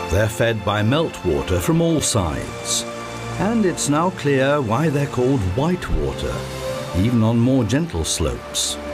They're fed by meltwater from all sides. And it's now clear why they're called whitewater, even on more gentle slopes.